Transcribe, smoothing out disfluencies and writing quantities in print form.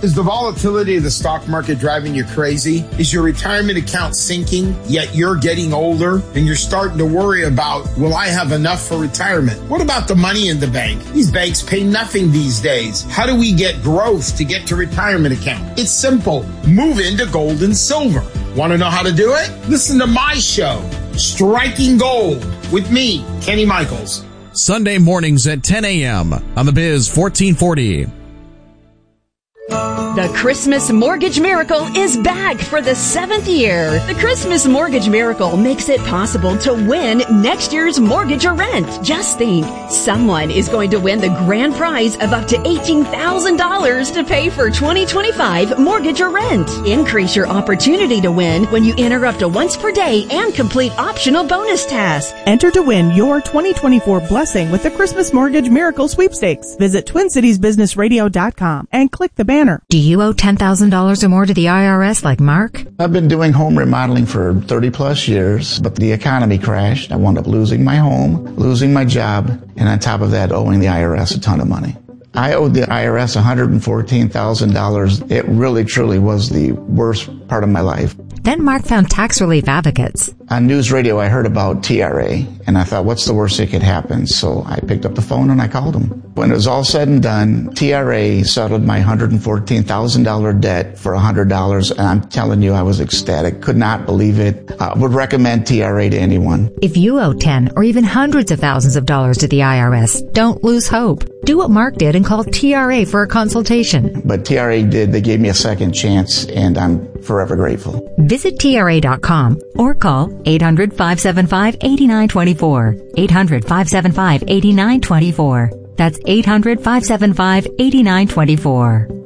Is the volatility of the stock market driving you crazy? Is your retirement account sinking, yet you're getting older and you're starting to worry about, will I have enough for retirement? What about the money in the bank? These banks pay nothing these days. How do we get growth to get to retirement account? It's simple. Move into gold and silver. Want to know how to do it? Listen to my show, Striking Gold, with me, Kenny Michaels. Sunday mornings at 10 a.m. on the Biz 1440. The Christmas Mortgage Miracle is back for the 7th year. The Christmas Mortgage Miracle makes it possible to win next year's mortgage or rent. Just think, someone is going to win the grand prize of up to $18,000 to pay for 2025 mortgage or rent. Increase your opportunity to win when you enter up to once per day and complete optional bonus tasks. Enter to win your 2024 blessing with the Christmas Mortgage Miracle Sweepstakes. Visit TwinCitiesBusinessRadio.com and click the banner. Do you owe $10,000 or more to the IRS like Mark? I've been doing home remodeling for 30 plus years, but the economy crashed. I wound up losing my home, losing my job, and on top of that, owing the IRS a ton of money. I owed the IRS $114,000. It really, truly was the worst part of my life. Then Mark found Tax Relief Advocates. On news radio, I heard about TRA, and I thought, what's the worst that could happen? So I picked up the phone and I called them. When it was all said and done, TRA settled my $114,000 debt for $100, and I'm telling you, I was ecstatic. Could not believe it. Would recommend TRA to anyone. If you owe 10 or even hundreds of thousands of dollars to the IRS, don't lose hope. Do what Mark did and call TRA for a consultation. But TRA did. They gave me a second chance, and I'm forever grateful. Visit TRA.com or call 800-575-8924. 800-575-8924. That's 800-575-8924.